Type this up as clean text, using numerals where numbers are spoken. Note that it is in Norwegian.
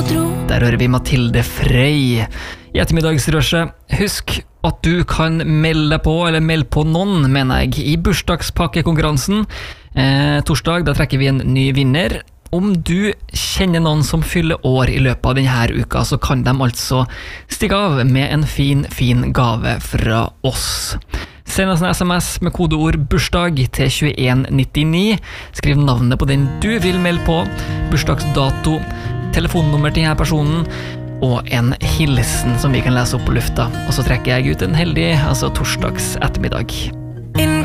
Der hører vi Mathilde Frey i ettermiddagsrushet. Husk at du kan melde deg på, eller melde på noen, mener jeg, i bursdagspakkekonkurransen. Torsdag, da trekker vi en ny vinner. Om du kjenner noen som fyller år i løpet av denne uka, så kan de altså stikke av med en fin gave fra oss. Send oss en SMS med kodeord bursdag til 2199. Skriv navnet på den du vil melde på, bursdagsdato, telefonnummer til denne personen, og en hilsen som vi kan lese opp på lufta. Og så trekker jeg ut en heldig, altså torsdags ettermiddag.